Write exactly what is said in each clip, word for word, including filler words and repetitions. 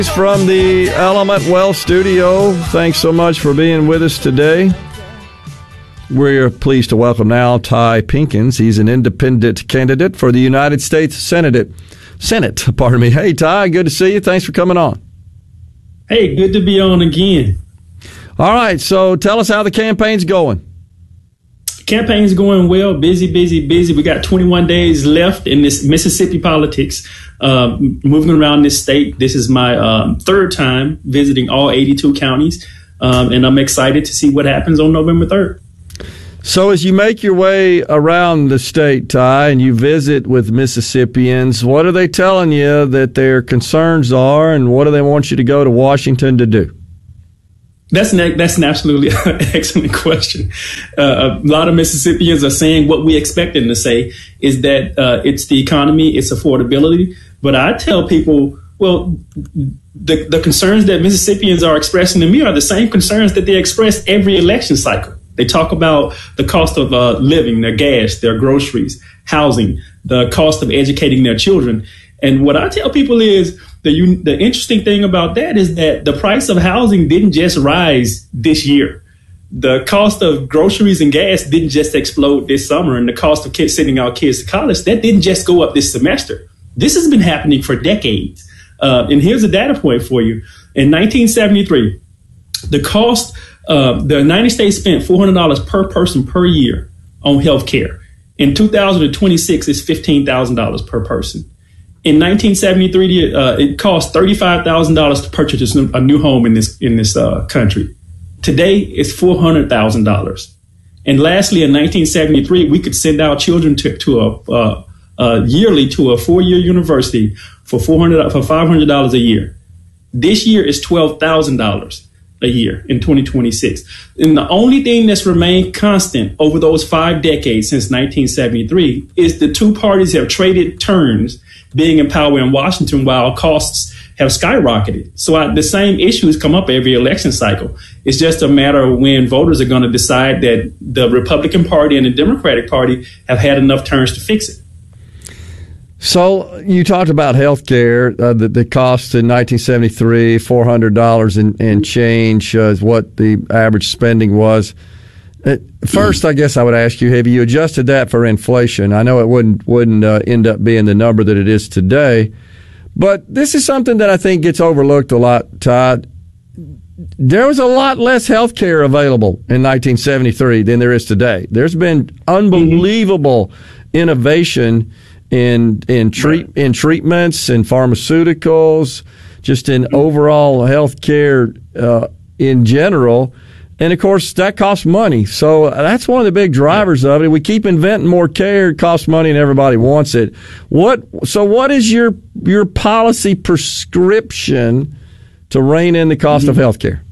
From the Element Wealth Studio, thanks so much for being with us today. We're pleased to welcome now Ty Pinkins. He's an independent candidate for the United States Senate. Senate, pardon me. Hey, Ty, good to see you. Thanks for coming on. Hey, good to be on again. All right, so tell us how the campaign's going. Campaign's going well, busy, busy, busy. We got twenty-one days left in this Mississippi politics, uh, moving around this state. This is my um, third time visiting all eighty-two counties, um, and I'm excited to see what happens on November third. So as you make your way around the state, Ty, and you visit with Mississippians, what are they telling you that their concerns are, and what do they want you to go to Washington to do? That's an, that's an absolutely excellent question. Uh, a lot of Mississippians are saying what we expect them to say is that uh, it's the economy, it's affordability. But I tell people, well, the, the concerns that Mississippians are expressing to me are the same concerns that they express every election cycle. They talk about the cost of uh, living, their gas, their groceries, housing, the cost of educating their children. And what I tell people is the the interesting thing about that is that the price of housing didn't just rise this year. The cost of groceries and gas didn't just explode this summer, and the cost of kids sending our kids to college, that didn't just go up this semester. This has been happening for decades. Uh, and here's a data point for you. In nineteen seventy-three, the cost, uh, the United States spent four hundred dollars per person per year on health care. In two thousand twenty-six, it's fifteen thousand dollars per person. In nineteen seventy-three, uh, it cost thirty-five thousand dollars to purchase a new home in this in this uh, country. Today, it's four hundred thousand dollars. And lastly, in nineteen seventy-three, we could send our children to, to a uh, uh, yearly to a four-year university for four hundred for five hundred dollars a year. This year is twelve thousand dollars a year in twenty twenty-six. And the only thing that's remained constant over those five decades since nineteen seventy-three is the two parties have traded turns being in power in Washington while costs have skyrocketed. So I, the same issues come up every election cycle. It's just a matter of when voters are going to decide that the Republican Party and the Democratic Party have had enough turns to fix it. So you talked about health care. Uh, the, the cost in nineteen seventy-three, four hundred dollars and, and change uh, is what the average spending was. Uh, first, I guess I would ask you, have you adjusted that for inflation? I know it wouldn't wouldn't uh, end up being the number that it is today, but this is something that I think gets overlooked a lot, Todd. There was a lot less health care available in nineteen seventy-three than there is today. There's been unbelievable mm-hmm. innovation in in treat in treatments and pharmaceuticals, just in overall health care uh, in general. And, of course, that costs money. So that's one of the big drivers of it. We keep inventing more care. It costs money and everybody wants it. What? So what is your your policy prescription to rein in the cost mm-hmm. of health care?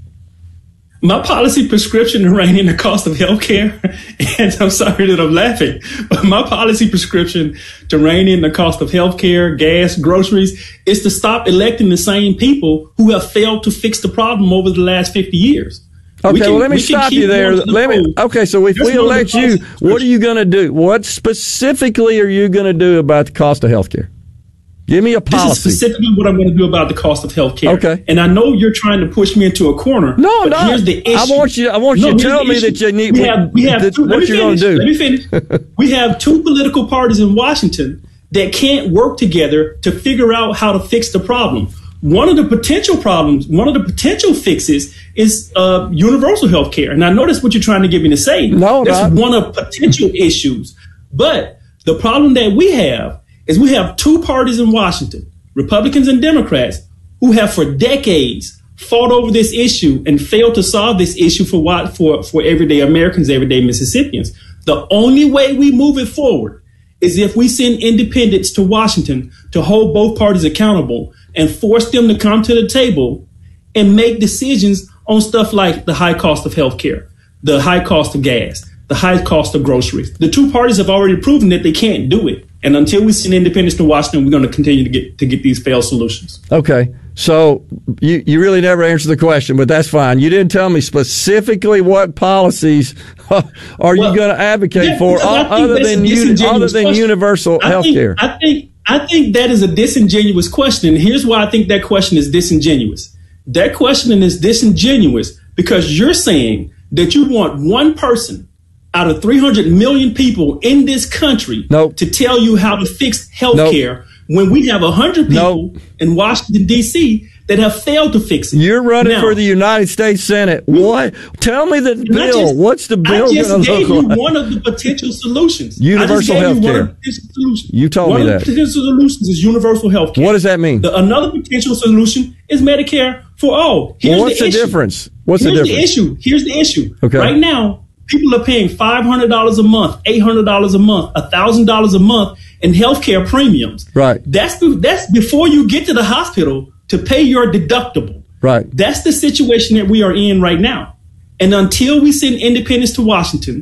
My policy prescription to rein in the cost of health care, and I'm sorry that I'm laughing, but my policy prescription to rein in the cost of health care, gas, groceries, is to stop electing the same people who have failed to fix the problem over the last fifty years. Okay, can, well, let me stop you there. Let me. Okay, so if we elect you, what are you going to do? What specifically are you going to do about the cost of health care? Give me a policy. This is specifically what I'm going to do about the cost of health care. Okay. And I know you're trying to push me into a corner. No, but no. Here's the issue. I want you. I want no, you to tell me issue. that you need. We have. We have. That, Two, what you're going to do? Let me finish. We have two political parties in Washington that can't work together to figure out how to fix the problem. One of the potential problems, one of the potential fixes is uh, universal health care. And I know that's what you're trying to get me to say. No, that's not. one of potential issues. But the problem that we have is we have two parties in Washington, Republicans and Democrats, who have for decades fought over this issue and failed to solve this issue for what for, for everyday Americans, everyday Mississippians. The only way we move it forward is if we send independents to Washington to hold both parties accountable and force them to come to the table and make decisions on stuff like the high cost of health care, the high cost of gas, the high cost of groceries. The two parties have already proven that they can't do it. And until we send independents to Washington, we're going to continue to get to get these failed solutions. Okay. So you, you really never answered the question, but that's fine. You didn't tell me specifically what policies are well, you going to advocate yeah, for other than, uni- other than universal health care. I think I think that is a disingenuous question. And here's why I think that question is disingenuous. That question is disingenuous because you're saying that you want one person out of three hundred million people in this country nope. to tell you how to fix health care. Nope. When we have one hundred people nope. in Washington, D C that have failed to fix it. You're running now, for the United States Senate. What? Tell me the bill. Just, What's the bill going to look like? I just gave you one of the potential solutions. Universal health care. You, you told one me that. One of the potential solutions is universal health care. What does that mean? The, another potential solution is Medicare for all. Here's well, what's the, the difference? What's Here's the difference? the issue. Here's the issue. Okay. Right now, people are paying five hundred dollars a month, eight hundred dollars a month, one thousand dollars a month in healthcare premiums. Right. That's the, that's before you get to the hospital to pay your deductible. Right. That's the situation that we are in right now. And until we send independents to Washington